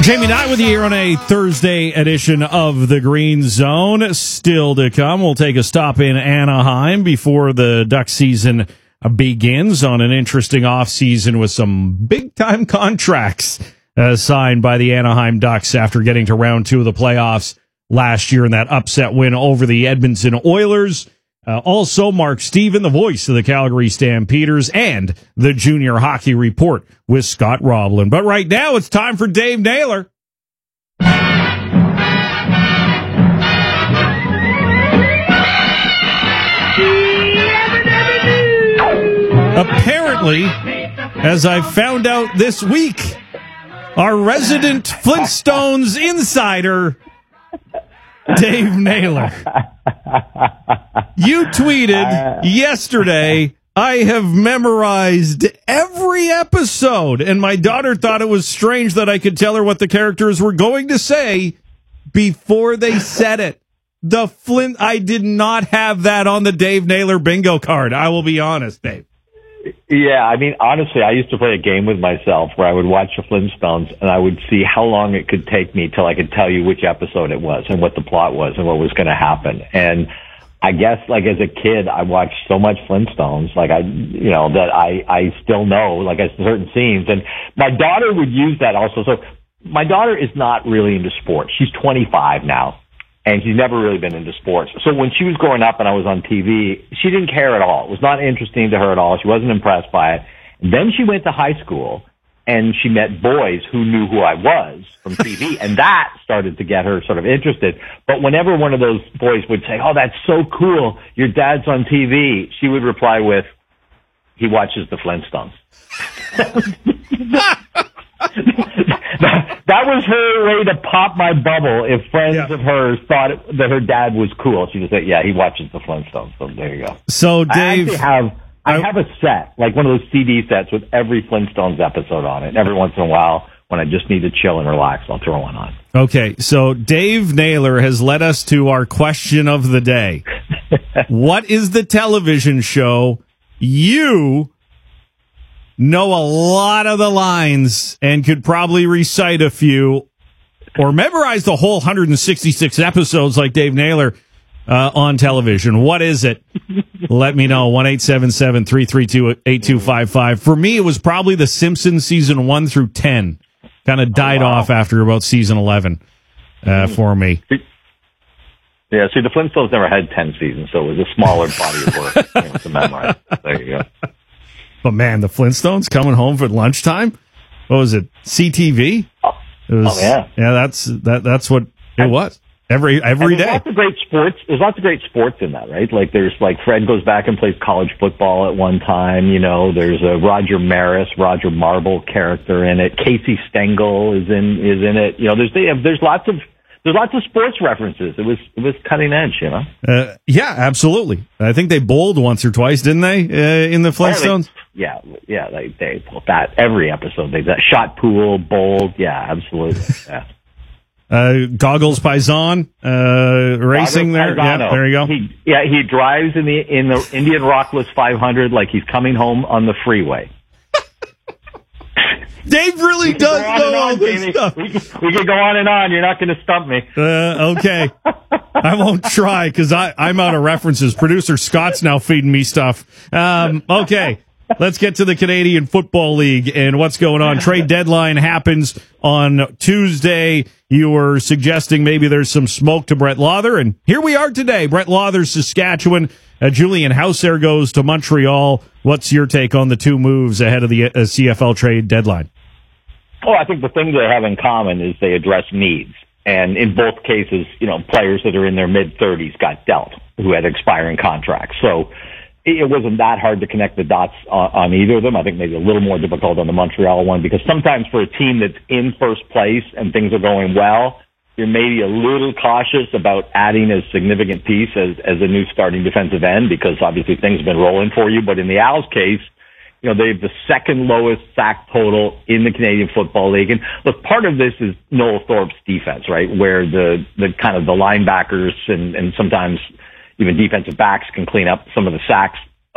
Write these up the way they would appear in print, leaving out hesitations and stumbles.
Jamie Knight with you here on a Thursday edition of the Green Zone. Still to come, we'll take a stop in Anaheim before the Duck season begins on an interesting offseason with some big-time contracts signed by the Anaheim Ducks after getting to round 2 of the playoffs last year in that upset win over the Edmonton Oilers. Also, Mark Stephen, the voice of the Calgary Stampeders, and the Junior Hockey Report with Scott Roblin. But right now, it's time for Dave Naylor. Apparently, as I found out this week, our resident Flintstones insider, Dave Naylor. You tweeted yesterday, I have memorized every episode, and my daughter thought it was strange that I could tell her what the characters were going to say before they said it. I did not have that on the Dave Naylor bingo card. I will be honest, Dave. Yeah, I mean, honestly, I used to play a game with myself where I would watch the Flintstones and I would see how long it could take me till I could tell you which episode it was and what the plot was and what was going to happen. And I guess, like, as a kid, I watched so much Flintstones, like, that I still know, like, certain scenes. And my daughter would use that also. So my daughter is not really into sports. She's 25 now. And she's never really been into sports. So when she was growing up and I was on TV, she didn't care at all. It was not interesting to her at all. She wasn't impressed by it. Then she went to high school and she met boys who knew who I was from TV. And that started to get her sort of interested. But whenever one of those boys would say, "Oh, that's so cool, your dad's on TV," she would reply with, "He watches the Flintstones." That was her way to pop my bubble. If friends of hers thought that her dad was cool, she would say, "Yeah, he watches the Flintstones." So there you go. So Dave, I have a set, like one of those CD sets with every Flintstones episode on it. Every once in a while, when I just need to chill and relax, I'll throw one on. Okay, so Dave Naylor has led us to our question of the day. What is the television show you know a lot of the lines and could probably recite a few or memorize the whole 166 episodes like Dave Naylor on television? What is it? Let me know. 1-877-332-8255. For me, it was probably The Simpsons season 1 through 10. Kind of died off after about season 11 for me. Yeah, see, the Flintstones never had 10 seasons, so it was a smaller body of work to memorize. There you go. But man, the Flintstones coming home for lunchtime. What was it? CTV. It was, yeah. That's what it was every day. Lots of great sports. There's lots of great sports in that, right? Like there's Fred goes back and plays college football at one time. You know, there's a Roger Marble character in it. Casey Stengel is in it. You know, there's lots of sports references. It was cutting edge, you know. Yeah, absolutely. I think they bowled once or twice, didn't they? In the Flintstones. Yeah. They pulled that every episode. They shot pool, bowled. Yeah, absolutely. Yeah. Goggles Paisan racing there. Paisano. Yeah, there you go. He drives in the Indian Rockless 500 like he's coming home on the freeway. Dave really does know all this stuff. We can go on and on. You're not going to stump me. Okay. I won't try because I'm out of references. Producer Scott's now feeding me stuff. Okay. Let's get to the Canadian Football League and what's going on. Trade deadline happens on Tuesday. You were suggesting maybe there's some smoke to Brett Lauther, and here we are today. Brett Lauther, Saskatchewan. Julian Hauser goes to Montreal. What's your take on the two moves ahead of the CFL trade deadline? Oh, I think the thing they have in common is they address needs. And in both cases, you know, players that are in their mid-30s got dealt who had expiring contracts. So it wasn't that hard to connect the dots on either of them. I think maybe a little more difficult on the Montreal one because sometimes for a team that's in first place and things are going well, you're maybe a little cautious about adding a significant piece as a new starting defensive end because obviously things have been rolling for you. But in the Owls case, you know, they have the second lowest sack total in the Canadian Football League. And look, part of this is Noel Thorpe's defense, right? Where the kind of the linebackers and sometimes even defensive backs can clean up some of the sacks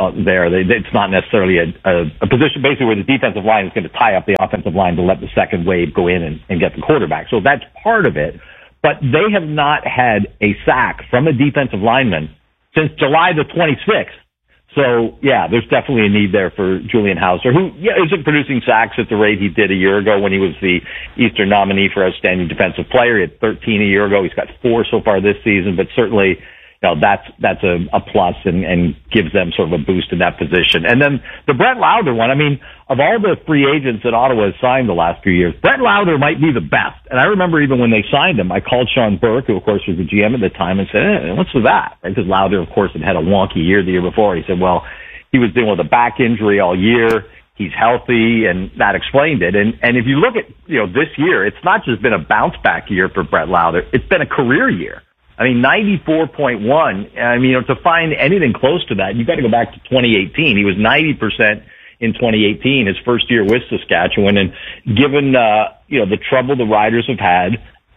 there. It's not necessarily a position basically where the defensive line is going to tie up the offensive line to let the second wave go in and get the quarterback. So that's part of it. But they have not had a sack from a defensive lineman since July the 26th. So, yeah, there's definitely a need there for Julian Hauser, who isn't producing sacks at the rate he did a year ago when he was the Eastern nominee for Outstanding Defensive Player. He had 13 a year ago. He's got 4 so far this season, but certainly, that's a plus and gives them sort of a boost in that position. And then the Brett Lauder one, I mean, of all the free agents that Ottawa has signed the last few years, Brett Lauder might be the best. And I remember even when they signed him, I called Sean Burke, who of course was the GM at the time, and said, what's with that? Right? Because Lauder, of course, had a wonky year the year before. He said, well, he was dealing with a back injury all year. He's healthy, and that explained it. And if you look at, this year, it's not just been a bounce back year for Brett Lauder. It's been a career year. I mean, 94.1. I mean, to find anything close to that, you got to go back to 2018. He was 90% in 2018, his first year with Saskatchewan. And given, the trouble the Riders have had,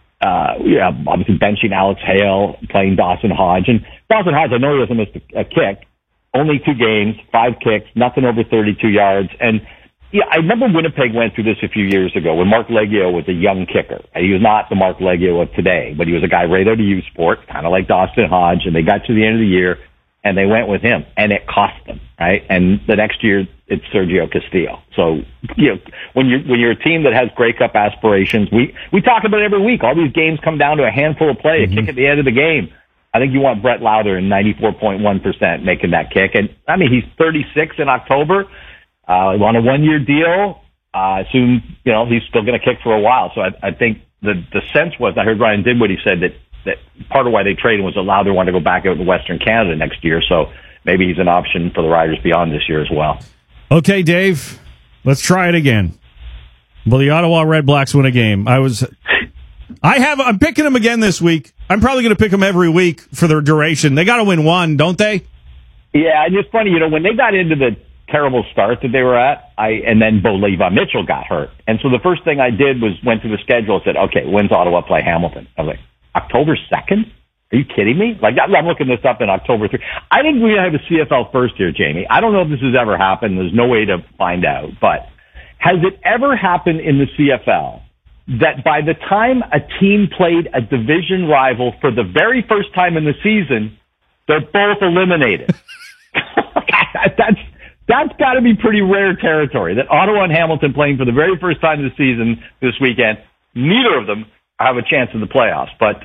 obviously benching Alex Hale, playing Dawson Hodge. And Dawson Hodge, I know he hasn't missed a kick. Only 2 games, 5 kicks, nothing over 32 yards. And I remember Winnipeg went through this a few years ago when Mark Leggio was a young kicker. He was not the Mark Leggio of today, but he was a guy right out of U Sport, kind of like Dawson Hodge, and they got to the end of the year, and they went with him, and it cost them, right? And the next year, it's Sergio Castillo. So, when you're a team that has Grey Cup aspirations, we talk about it every week. All these games come down to a handful of play, a kick at the end of the game. I think you want Brett Lauder in 94.1% making that kick. And, I mean, he's 36 in October. On a 1-year deal, I assume, he's still going to kick for a while. So I think the sense was, I heard Ryan Dinwiddie said that part of why they traded was that Lauder wanted to go back out to Western Canada next year. So maybe he's an option for the Riders beyond this year as well. Okay, Dave, let's try it again. Will the Ottawa Red Blacks win a game? I'm picking them again this week. I'm probably going to pick them every week for their duration. They got to win one, don't they? Yeah, and it's funny, when they got into the terrible start that they were at, and then Bo Levi Mitchell got hurt. And so the first thing I did was went through the schedule and said, okay, when's Ottawa play Hamilton? I was like, October 2nd? Are you kidding me? Like, I'm looking this up in October 3rd. I think we have a CFL first here, Jamie. I don't know if this has ever happened. There's no way to find out. But has it ever happened in the CFL that by the time a team played a division rival for the very first time in the season, they're both eliminated? That's got to be pretty rare territory, that Ottawa and Hamilton playing for the very first time this season, this weekend, neither of them have a chance in the playoffs. But,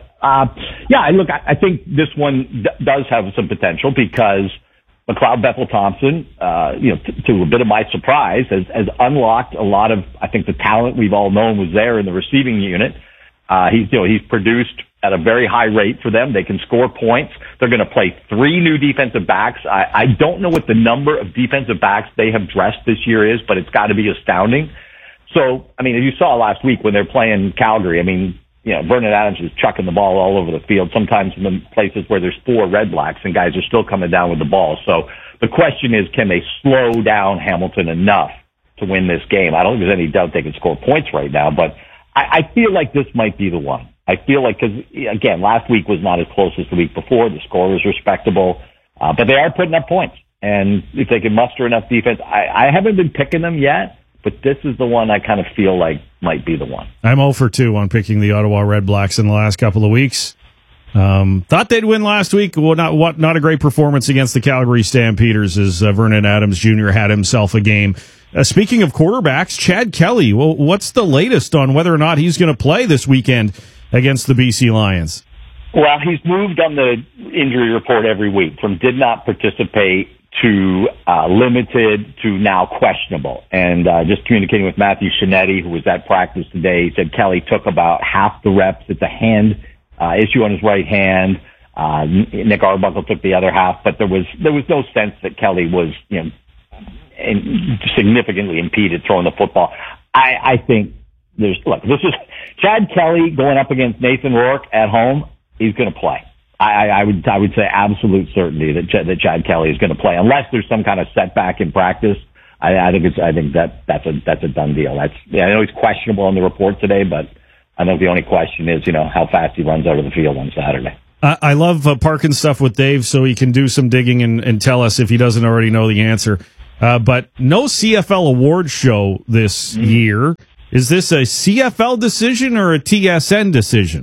I think this one does have some potential because McLeod Bethel-Thompson, to a bit of my surprise, has unlocked a lot of, I think, the talent we've all known was there in the receiving unit. He's produced at a very high rate for them. They can score points. They're going to play 3 new defensive backs. I don't know what the number of defensive backs they have dressed this year is, but it's got to be astounding. So, I mean, as you saw last week when they're playing Calgary, I mean, Vernon Adams is chucking the ball all over the field, sometimes in the places where there's 4 Red Blacks and guys are still coming down with the ball. So the question is, can they slow down Hamilton enough to win this game? I don't think there's any doubt they can score points right now, but I feel like this might be the one. I feel like, because, again, last week was not as close as the week before. The score was respectable, but they are putting up points. And if they can muster enough defense, I haven't been picking them yet, but this is the one I kind of feel like might be the one. I'm 0 for 2 on picking the Ottawa Red Blacks in the last couple of weeks. Thought they'd win last week. Well, not a great performance against the Calgary Stampeders, as Vernon Adams Jr. had himself a game. Speaking of quarterbacks, Chad Kelly, well, what's the latest on whether or not he's going to play this weekend against the BC Lions? Well, he's moved on the injury report every week from did not participate to limited to now questionable. And just communicating with Matthew Shinetti, who was at practice today, he said Kelly took about half the reps. It's a hand issue on his right hand. Nick Arbuckle took the other half, but there was no sense that Kelly was, significantly impeded throwing the football. I think this is Chad Kelly going up against Nathan Rourke at home. He's going to play. I would say absolute certainty that Chad Kelly is going to play, unless there's some kind of setback in practice. I think that's a done deal. I know he's questionable on the report today, but I know the only question is, how fast he runs out of the field on Saturday. I love parking stuff with Dave so he can do some digging and tell us if he doesn't already know the answer. But no CFL award show this year. Is this a CFL decision or a TSN decision?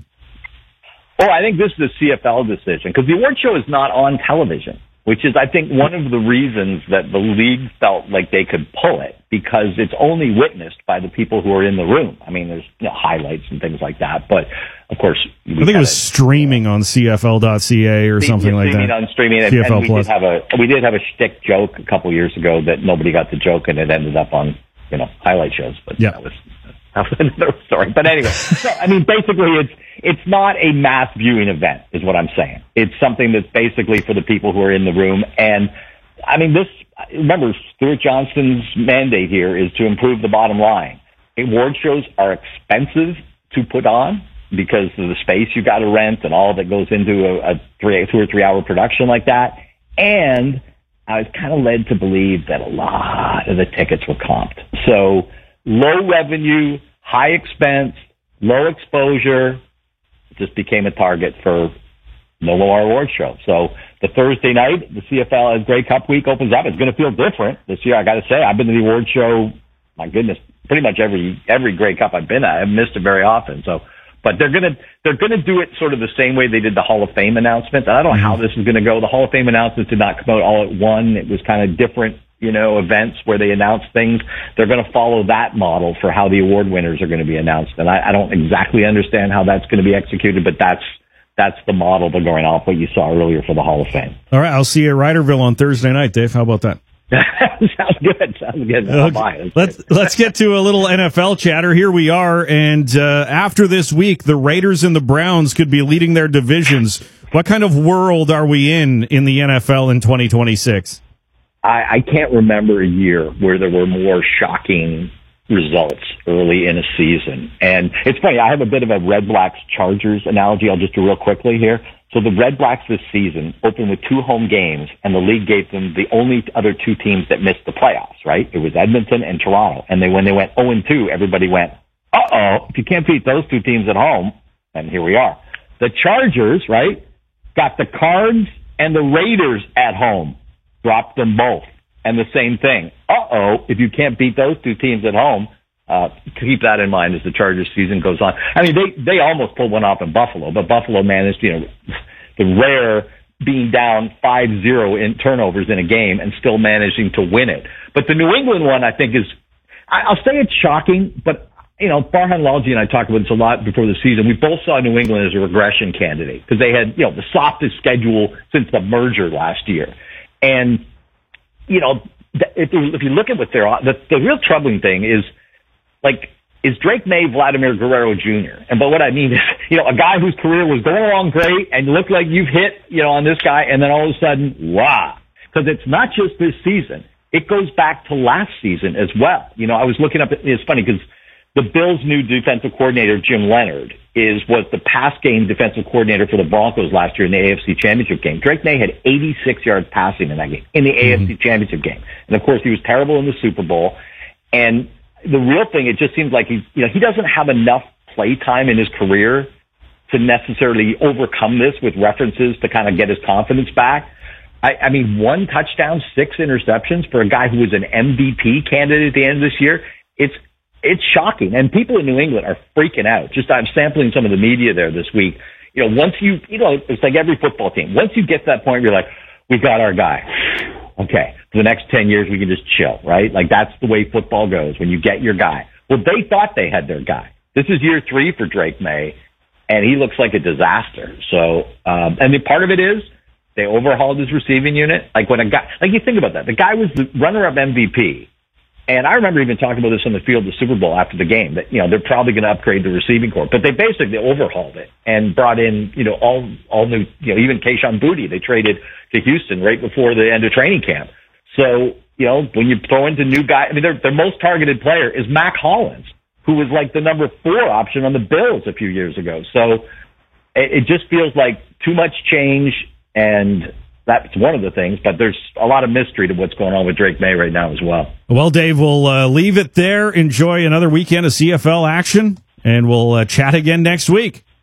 Oh, I think this is a CFL decision because the award show is not on television, which is, I think, one of the reasons that the league felt like they could pull it because it's only witnessed by the people who are in the room. I mean, there's highlights and things like that, but of course, I think it was streaming on CFL.ca or something like that. On streaming, and we did have a shtick joke a couple years ago that nobody got the joke, and it ended up on highlight shows. But that was another story. But anyway, so, I mean, basically, it's not a mass viewing event, is what I'm saying. It's something that's basically for the people who are in the room. And I mean, remember, Stuart Johnston's mandate here is to improve the bottom line. Award shows are expensive to put on because of the space you got to rent and all that goes into a 2 or 3 hour production like that. And I was kind of led to believe that a lot of the tickets were comped. So low revenue, high expense, low exposure, just became a target for no more award show. So the Thursday night, the CFL as Grey Cup week opens up. It's going to feel different this year. I got to say, I've been to the award show, my goodness, pretty much every Grey Cup I've been at. I've missed it very often. So, but they're going to do it sort of the same way they did the Hall of Fame announcement. I don't know how this is going to go. The Hall of Fame announcements did not come out all at one. It was kind of different, events where they announce things. They're going to follow that model for how the award winners are going to be announced. And I don't exactly understand how that's going to be executed, but that's the model they're going off what you saw earlier for the Hall of Fame. All right. I'll see you at Ryderville on Thursday night, Dave. How about that? Sounds good. Okay. Let's get to a little NFL chatter. Here we are. And after this week, the Raiders and the Browns could be leading their divisions. What kind of world are we in the NFL in 2026? I can't remember a year where there were more shocking results early in a season. And it's funny, I have a bit of a Red Blacks Chargers analogy. I'll just do real quickly here. So the Red Blacks this season opened with 2 home games, and the league gave them the only other 2 teams that missed the playoffs, right? It was Edmonton and Toronto. And when they went 0-2, everybody went, uh-oh, if you can't beat those 2 teams at home, and here we are. The Chargers, right, got the Cards and the Raiders at home. Dropped them both. And the same thing. Uh-oh, if you can't beat those 2 teams at home, keep that in mind as the Chargers season goes on. I mean, they almost pulled one off in Buffalo, but Buffalo managed, the rare being down 5-0 in turnovers in a game and still managing to win it. But the New England one, I think, I'll say it's shocking, but, Farhan Lalji and I talked about this a lot before the season. We both saw New England as a regression candidate because they had, the softest schedule since the merger last year. And, if you look at what the real troubling thing is, is Drake May Vladimir Guerrero Jr.? And but what I mean is, a guy whose career was going along great and you look like you've hit, on this guy, and then all of a sudden, wow. Because it's not just this season. It goes back to last season as well. I was looking up, it's funny because the Bills' new defensive coordinator, Jim Leonard, was the pass game defensive coordinator for the Broncos last year in the AFC Championship game. Drake May had 86 yards passing in that game, in the AFC Championship game. And of course, he was terrible in the Super Bowl. And the real thing, it just seems like he doesn't have enough play time in his career to necessarily overcome this with references to kind of get his confidence back. I mean, 1 touchdown, 6 interceptions for a guy who was an MVP candidate at the end of this year. It's shocking. And people in New England are freaking out. I'm sampling some of the media there this week. Once it's like every football team. Once you get to that point, you're like, we got our guy. Okay. For the next 10 years, we can just chill, right? Like that's the way football goes when you get your guy. Well, they thought they had their guy. This is year 3 for Drake May, and he looks like a disaster. So, and the part of it is they overhauled his receiving unit. Like when you think about that, the guy was the runner-up MVP. And I remember even talking about this on the field of the Super Bowl after the game that, they're probably going to upgrade the receiving corps, but they basically overhauled it and brought in, all new, even Kayshon Boutte, they traded to Houston right before the end of training camp. So, when you throw into new guys, I mean, their most targeted player is Mac Hollins, who was like the number 4 option on the Bills a few years ago. So it just feels like too much change, and that's one of the things, but there's a lot of mystery to what's going on with Drake May right now as well. Well, Dave, we'll leave it there. Enjoy another weekend of CFL action, and we'll chat again next week.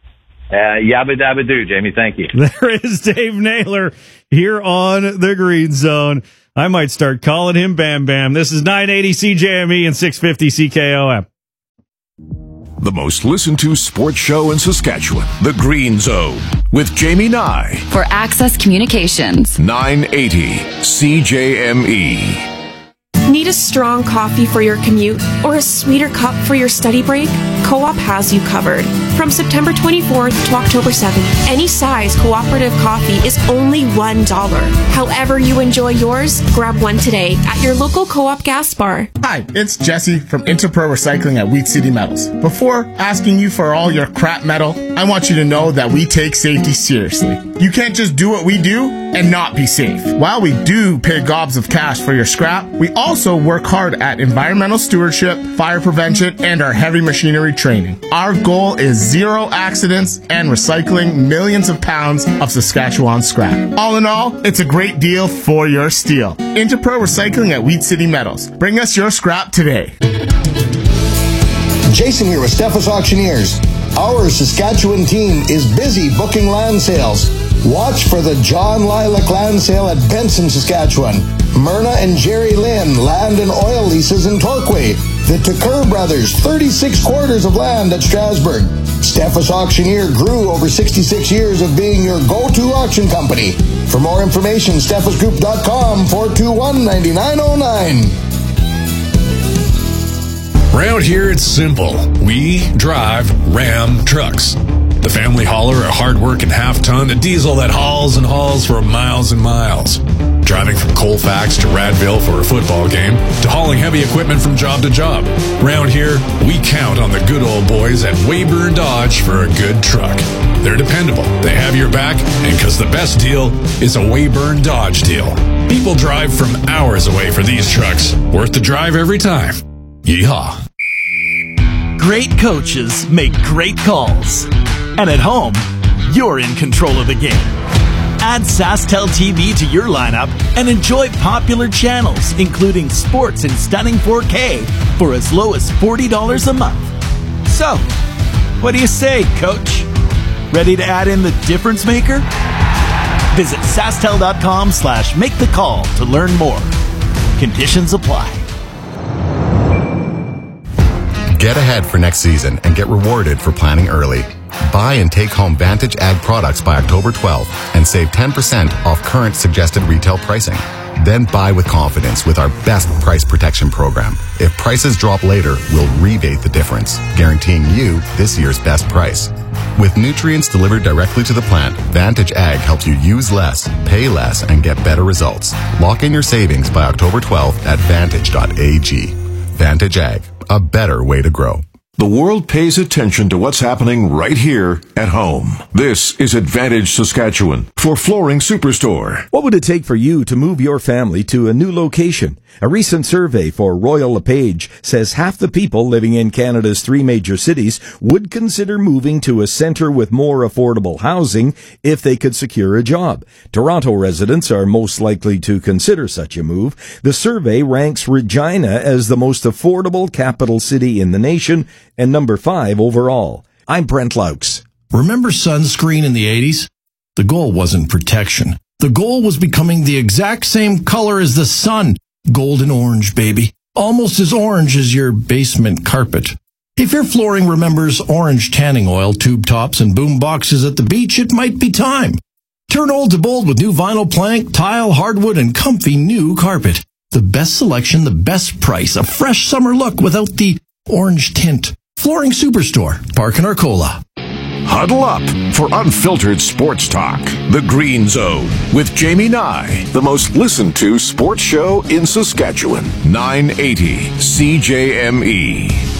Yabba dabba do, Jamie. Thank you. There is Dave Naylor here on the Green Zone. I might start calling him Bam Bam. This is 980 CJME and 650 CKOM. The most listened to sports show in Saskatchewan, The Green Zone, with Jamie Nye. For Access Communications. 980 CJME. Need a strong coffee for your commute or a sweeter cup for your study break? Co-op has you covered. From September 24th to October 7th, any size cooperative coffee is only $1. However you enjoy yours, grab one today at your local Co-op gas bar. Hi, it's Jesse from Interpro Recycling at Wheat City Metals. Before asking you for all your crap metal, I want you to know that we take safety seriously. You can't just do what we do and not be safe. While we do pay gobs of cash for your scrap, we also work hard at environmental stewardship, fire prevention, and our heavy machinery training. Our goal is zero accidents and recycling millions of pounds of Saskatchewan scrap. All in all, it's a great deal for your steel. Interpro Recycling at Wheat City Metals. Bring us your scrap today. Jason here with Steffes Auctioneers. Our Saskatchewan team is busy booking land sales. Watch for the John Lilac Land Sale at Benson, Saskatchewan. Myrna and Jerry Lynn land and oil leases in Torquay. The Tucker Brothers, 36 quarters of land at Strasbourg. Steffes Auctioneer grew over 66 years of being your go-to auction company. For more information, steffesgroup.com, 421-9909. Around here, it's simple. We drive Ram trucks. The family hauler, a hard-working half-ton, a diesel that hauls and hauls for miles and miles. Driving from Colfax to Radville for a football game, to hauling heavy equipment from job to job. Around here, we count on the good old boys at Weyburn Dodge for a good truck. They're dependable, they have your back, and because the best deal is a Weyburn Dodge deal. People drive from hours away for these trucks. Worth the drive every time. Yeehaw. Great coaches make great calls. And at home, you're in control of the game. Add SaskTel TV to your lineup and enjoy popular channels, including sports in stunning 4K for as low as $40 a month. So, what do you say, Coach? Ready to add in the difference maker? Visit SaskTel.com/make-the-call to learn more. Conditions apply. Get ahead for next season and get rewarded for planning early. Buy and take home Vantage Ag products by October 12th and save 10% off current suggested retail pricing. Then buy with confidence with our best price protection program. If prices drop later, we'll rebate the difference, guaranteeing you this year's best price. With nutrients delivered directly to the plant, Vantage Ag helps you use less, pay less, and get better results. Lock in your savings by October 12th at vantage.ag. Vantage Ag, a better way to grow. The world pays attention to what's happening right here at home. This is Advantage Saskatchewan for Flooring Superstore. What would it take for you to move your family to a new location? A recent survey for Royal LePage says half the people living in Canada's 3 major cities would consider moving to a centre with more affordable housing if they could secure a job. Toronto residents are most likely to consider such a move. The survey ranks Regina as the most affordable capital city in the nation and number 5 overall. I'm Brent Laux. Remember sunscreen in the 80s? The goal wasn't protection. The goal was becoming the exact same color as the sun. Golden orange, baby. Almost as orange as your basement carpet. If your flooring remembers orange tanning oil, tube tops, and boom boxes at the beach, it might be time. Turn old to bold with new vinyl plank, tile, hardwood, and comfy new carpet. The best selection, the best price, a fresh summer look without the orange tint. Flooring Superstore, Park and Arcola. Huddle up for unfiltered sports talk. The Green Zone with Jamie Nye, the most listened to sports show in Saskatchewan. 980 CJME.